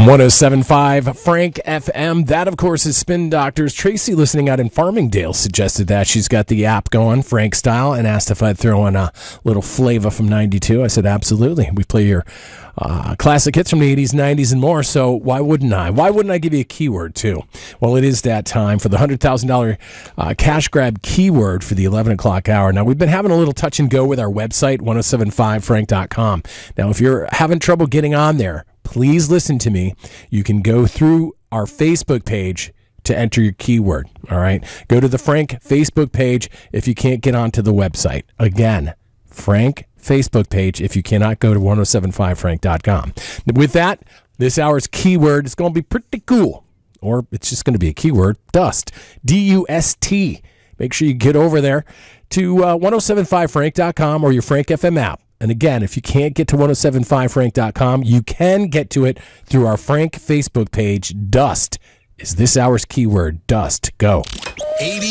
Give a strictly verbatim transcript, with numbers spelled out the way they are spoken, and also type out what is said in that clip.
one oh seven point five Frank F M. That, of course, is Spin Doctors. Tracy, listening out in Farmingdale, suggested that. She's got the app going, Frank style, and asked if I'd throw in a little flavor from ninety-two. I said, absolutely. We play your uh, classic hits from the eighties, nineties, and more, so why wouldn't I? Why wouldn't I give you a keyword, too? Well, it is that time for the one hundred thousand dollars uh, cash grab keyword for the eleven o'clock hour. Now, we've been having a little touch and go with our website, ten seventy-five frank dot com. Now, if you're having trouble getting on there, please listen to me. You can go through our Facebook page to enter your keyword, all right? Go to the Frank Facebook page if you can't get onto the website. Again, Frank Facebook page if you cannot go to ten seventy-five frank dot com. With that, this hour's keyword is going to be pretty cool, or it's just going to be a keyword, dust, D U S T. Make sure you get over there to uh, ten seventy-five frank dot com or your Frank F M app. And again, if you can't get to ten seventy-five frank dot com, you can get to it through our Frank Facebook page. Dust is this hour's keyword. Dust. Go. eighty